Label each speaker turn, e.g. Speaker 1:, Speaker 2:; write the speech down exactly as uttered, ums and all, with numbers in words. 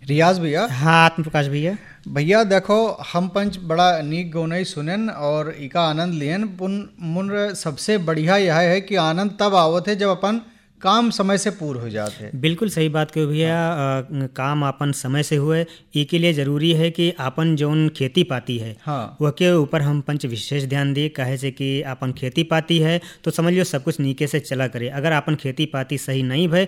Speaker 1: रियाज भैया।
Speaker 2: हाँ आत्म प्रकाश भैया।
Speaker 1: भैया देखो, हम पंच बड़ा नीक गौनई सुनन और इका आनंद लियन पुन मुन सबसे बढ़िया यह है कि आनंद तब आवत है जब अपन काम समय से पूर्ण हो जाते हैं।
Speaker 2: बिल्कुल सही बात कहो भैया। अ, काम अपन समय से हुए ई के लिए जरूरी है कि अपन जौन खेती पाती है
Speaker 1: हाँ
Speaker 2: वह के ऊपर हम पंच विशेष ध्यान दिए। कहे से कि अपन खेती पाती है तो समझ लो सब कुछ नीके से चला करे। अगर अपन खेती पाती सही नहीं भय